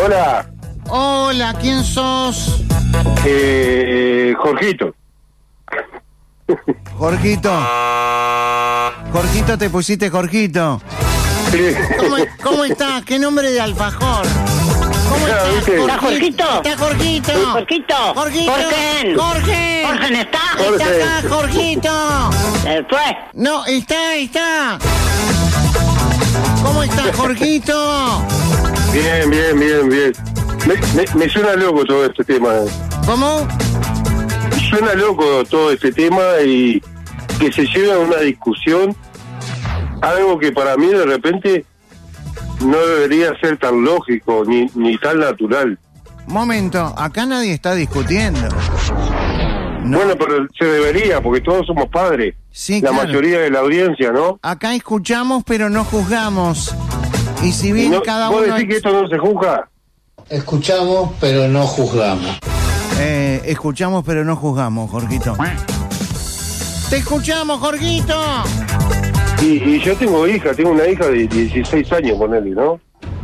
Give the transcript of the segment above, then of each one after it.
Hola. Hola, ¿quién sos? Jorgito. Jorgito, te pusiste Jorgito. Sí. ¿Cómo estás? ¿Qué nombre de alfajor? ¿Cómo estás? ¿Está Jorgito? ¿Está Jorgito? Jorgito. Jorgito. Jorge. Jorge. ¿Está? Está acá, Jorgito. Fue. No, está. ¿Cómo estás, Jorgito? Bien. Me suena loco todo este tema. ¿Cómo? Suena loco todo este tema y que se lleva a una discusión, algo que para mí de repente no debería ser tan lógico ni tan natural. Momento, acá nadie está discutiendo. No. Bueno, pero se debería, porque todos somos padres. Sí, la claro. mayoría de la audiencia, ¿no? Acá escuchamos, pero no juzgamos. Y si bien No, cada ¿vos uno... decís que esto no se juzga? Escuchamos, pero no juzgamos. Escuchamos, pero no juzgamos, Jorgito. ¡Te escuchamos, Jorgito! Y yo tengo una hija de 16 años, ponele, ¿no?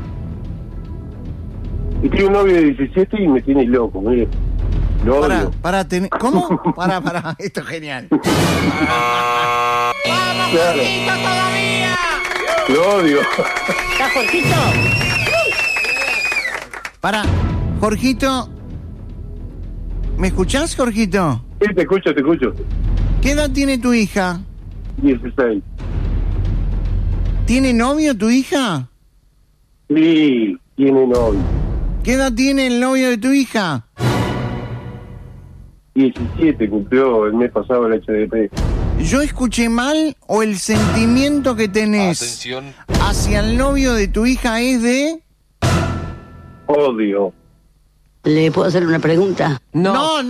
Y tengo un novio de 17 y me tiene loco, mire. Lo odio. Para tener... ¿Cómo? Para, esto es genial. ¡Vamos, Claro. Jorgito, todavía! Lo odio. ¿Está Jorgito? Para, Jorgito... ¿Me escuchás, Jorgito? Sí, te escucho. ¿Qué edad tiene tu hija? 16. ¿Tiene novio tu hija? Sí, tiene novio. ¿Qué edad tiene el novio de tu hija? 17 cumplió el mes pasado el HDP. ¿Yo escuché mal o el sentimiento que tenés hacia el novio de tu hija es de...? Odio. ¿Le puedo hacer una pregunta? No.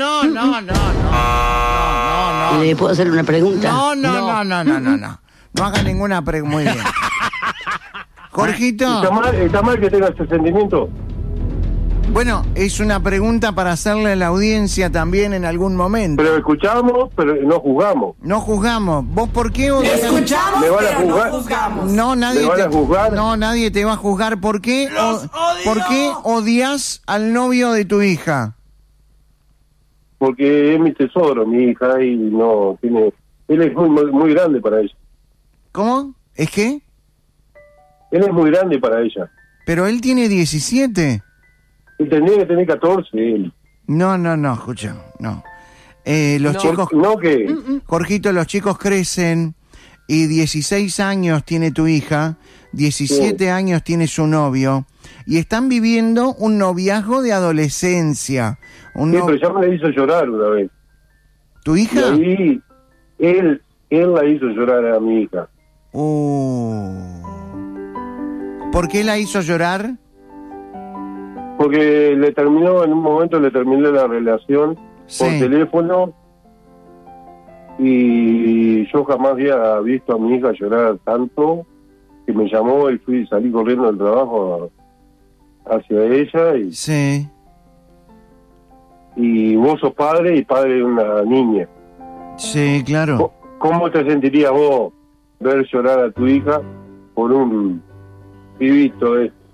¿Le puedo hacer una pregunta? No. No haga ninguna pregunta. Muy bien. Jorgito. ¿Está mal que tengas ese sentimiento? Bueno, es una pregunta para hacerle a la audiencia también en algún momento. Pero escuchamos, pero no juzgamos. No juzgamos. ¿Vos por qué odias? Escuchamos, ¿Me van a pero juzgar? no juzgamos. No, nadie ¿Me van a juzgar? No, nadie te va a juzgar. ¿Por qué? ¿Por qué odias al novio de tu hija? Porque es mi tesoro, mi hija, y no tiene... Él es muy grande para ella. ¿Cómo? ¿Es qué? Él es muy grande para ella. Pero él tiene 17. Y tendría que tener 14 él. No, escucha, no. Los chicos... ¿No qué? Jorgito, los chicos crecen y 16 años tiene tu hija, 17 años tiene su novio y están viviendo un noviazgo de adolescencia. Pero ya me la hizo llorar una vez. ¿Tu hija? Y ahí él la hizo llorar a mi hija. ¿Por qué la hizo llorar? Porque en un momento le terminé la relación por teléfono y yo jamás había visto a mi hija llorar tanto que me llamó y salí corriendo del trabajo hacia ella y vos sos padre y padre de una niña. Sí, claro. ¿Cómo te sentirías vos ver llorar a tu hija por un pibito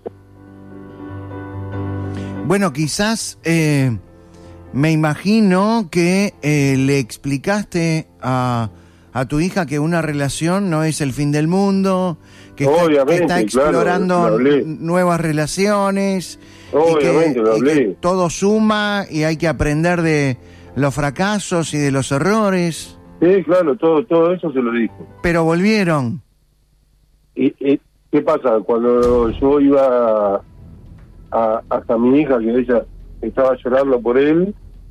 Bueno, quizás me imagino que le explicaste a tu hija que una relación no es el fin del mundo, que está explorando nuevas relaciones, obviamente, y que todo suma y hay que aprender de los fracasos y de los errores. Sí, claro, todo eso se lo dijo. Pero volvieron. ¿Y qué pasa? Cuando yo iba hasta mi hija, que ella estaba llorando por él,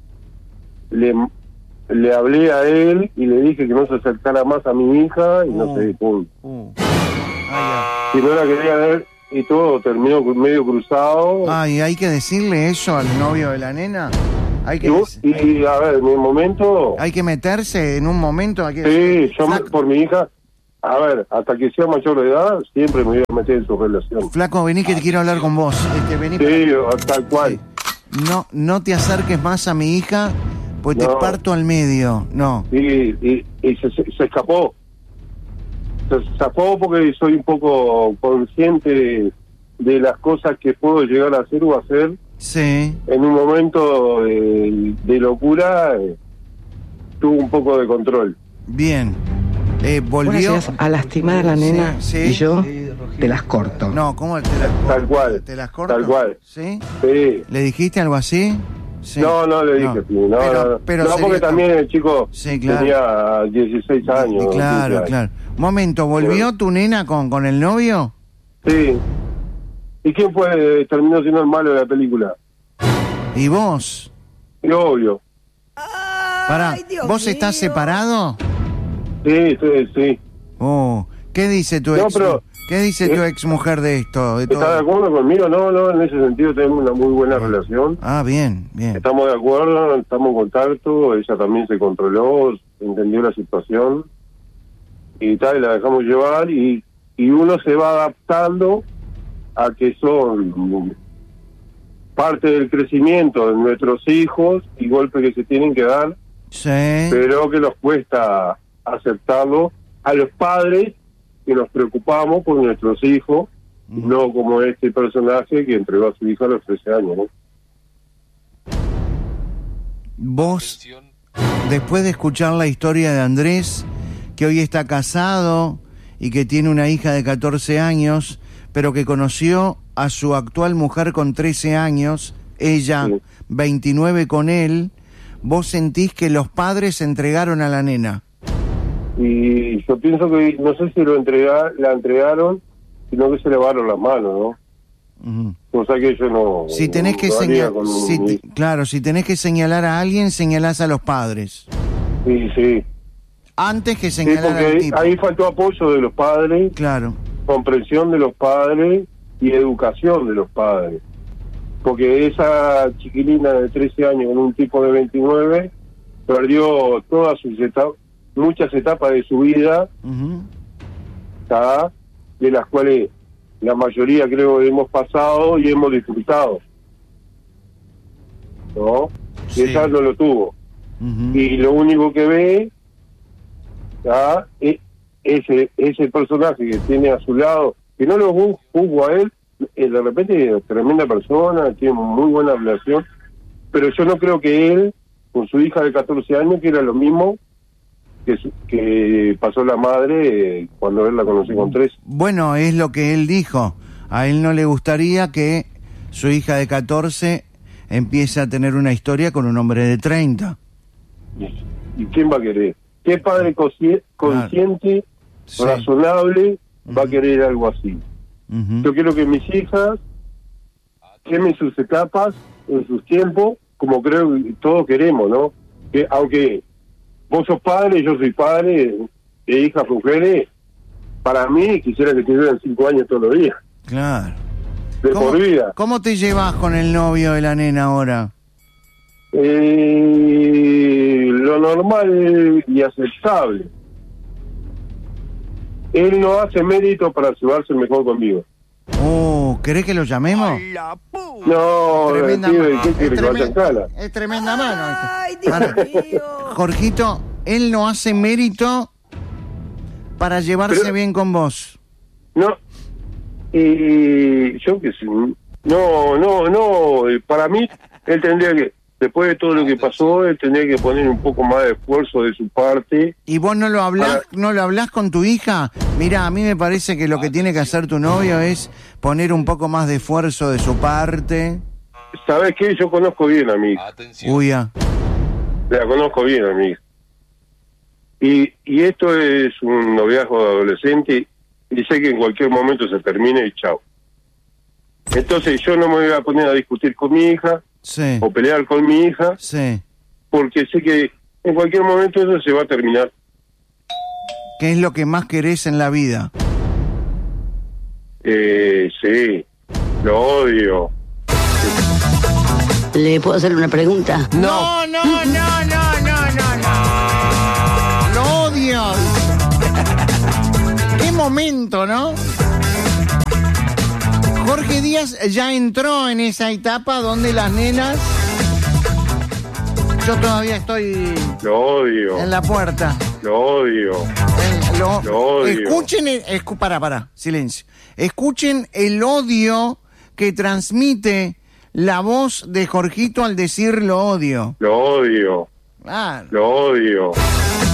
le hablé a él y le dije que no se acercara más a mi hija y no sé, pum. Si no la quería ver y todo, terminó medio cruzado. Ay, hay que decirle eso al novio de la nena. Y a ver, en un momento... Hay que meterse en un momento. Sí, yo por mi hija... A ver, hasta que sea mayor de edad, siempre me voy a meter en su relación. Flaco, vení que te quiero hablar con vos. Vení tal cual. No te acerques más a mi hija, pues te parto al medio. No. Y se escapó. Se escapó porque soy un poco consciente de las cosas que puedo llegar a hacer o hacer. Sí. En un momento de locura, tuvo un poco de control. Bien. Volvió. Vos llegas a lastimar a la nena Sí, y yo sí. te las corto. No, ¿cómo te las corto? Tal cual. ¿Te las corto? Tal cual. ¿Sí? Sí. ¿Le dijiste algo así? Sí. No, le dije, sí. No, pero no, sería porque también el chico Sí, claro. tenía 16 años. Y claro, 15 años. claro. Momento, ¿volvió tu nena con el novio? Sí. ¿Y quién fue? Terminó siendo el malo de la película. ¿Y vos? Y obvio. Pará, ¿vos estás separado? Sí. Oh, ¿qué dice tu No, ex? pero- ¿Qué dice tu ex mujer de esto? De todo? ¿Está de acuerdo conmigo? No, en ese sentido tenemos una muy buena relación. Ah, bien. Estamos de acuerdo, estamos en contacto, ella también se controló, entendió la situación y tal, la dejamos llevar y uno se va adaptando a que son parte del crecimiento de nuestros hijos y golpes que se tienen que dar, Sí. pero que nos cuesta aceptarlo a los padres que nos preocupamos por nuestros hijos, no como este personaje que entregó a su hija a los 13 años, ¿no? Vos, después de escuchar la historia de Andrés, que hoy está casado y que tiene una hija de 14 años, pero que conoció a su actual mujer con 13 años, ella Sí. 29 con él, vos sentís que los padres entregaron a la nena. Y yo pienso que no sé si la entregaron, sino que se lavaron las manos, ¿no? Ujú. Cosa que yo no. Si tenés que no haría señalar, con claro, si tenés que señalar a alguien, señalás a los padres. Sí. Antes que Sí, señalar porque al tipo. ahí faltó apoyo de los padres, Claro. comprensión de los padres y educación de los padres. Porque esa chiquilina de 13 años con un tipo de 29 perdió todas sus muchas etapas de su vida, Ujú. ¿tá? De las cuales la mayoría creo que hemos pasado y hemos disfrutado, ¿no? Sí. Y ella no lo tuvo. Ujú. Y lo único que ve, ¿tá? Es ese personaje que tiene a su lado, que no lo juzgo a él, de repente es tremenda persona, tiene muy buena relación, pero yo no creo que él, con su hija de 14 años, que era lo mismo que pasó la madre cuando él la conoció con 13. Bueno, es lo que él dijo. A él no le gustaría que su hija de 14 empiece a tener una historia con un hombre de 30. ¿Y quién va a querer? ¿Qué padre consciente, Sí. razonable, va a querer algo así? Ujú. Yo quiero que mis hijas quemen sus etapas en sus tiempos, como creo que todos queremos, ¿no? Que aunque vos sos padre, yo soy padre, de hijas mujeres, para mí quisiera que tuvieran 5 años todos los días, Claro. de por vida. ¿Cómo te llevas con el novio de la nena ahora? Lo normal y aceptable. Él no hace mérito para llevarse mejor conmigo. ¿Querés que lo llamemos? No, Tremenda pibe, mano. ¿qué quiere que vaya en cala? Es tremenda mano. Ay, Dios Para. mío. Jorgito, él no hace mérito para llevarse Pero- bien con vos. No, yo qué sé, no, para mí, él tendría que, después de todo lo que pasó, él tendría que poner un poco más de esfuerzo de su parte. ¿Y vos no lo hablás con tu hija? Mira, a mí me parece que lo que tiene que hacer tu novio es poner un poco más de esfuerzo de su parte. ¿Sabes qué? Yo conozco bien a mi hija, Uy, ya. la conozco bien a mi hija. Y esto es un noviazgo de adolescente y sé que en cualquier momento se termina y chao. Entonces yo no me voy a poner a discutir con mi hija Sí, o pelear con mi hija, sí. porque sé que en cualquier momento eso se va a terminar. ¿Qué es lo que más querés en la vida? Sí, lo odio. ¿Le puedo hacer una pregunta? No. Lo odio. Qué momento, ¿no? Jorge Díaz ya entró en esa etapa donde las nenas... Yo todavía estoy Lo odio, en la puerta. lo odio. Lo odio. Escuchen, pará, silencio. Escuchen el odio que transmite la voz de Jorgito al decir lo odio. Lo odio. Claro. Lo odio.